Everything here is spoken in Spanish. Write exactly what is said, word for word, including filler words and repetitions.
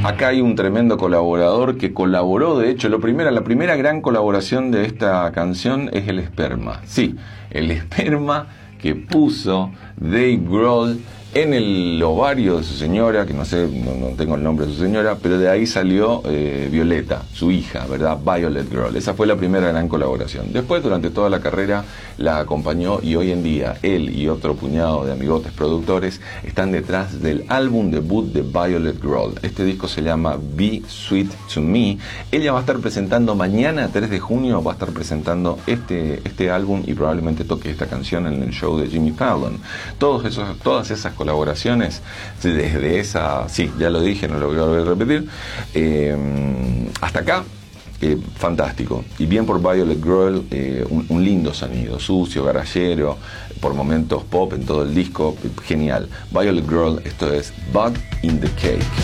Acá hay un tremendo colaborador que colaboró, de hecho, lo primero, la primera gran colaboración de esta canción es el esperma. Sí, el esperma que puso Dave Grohl en el ovario de su señora, que no sé, no, no tengo el nombre de su señora, pero de ahí salió eh, Violeta, su hija, ¿verdad? Violet Grohl. Esa fue la primera gran colaboración. Después, durante toda la carrera, la acompañó y hoy en día él y otro puñado de amigotes productores están detrás del álbum debut de Violet Grohl. Este disco se llama Be Sweet to Me. Ella va a estar presentando mañana, tres de junio, va a estar presentando este, este álbum y probablemente toque esta canción en el show de Jimmy Fallon. Todos esos, todas esas colaboraciones desde esa, sí, ya lo dije, no lo voy a volver a repetir, eh, hasta acá, eh, fantástico. Y bien por Violet Grohl, eh, un, un lindo sonido, sucio, garallero, por momentos pop en todo el disco, genial. Violet Grohl, esto es Bug in the Cake.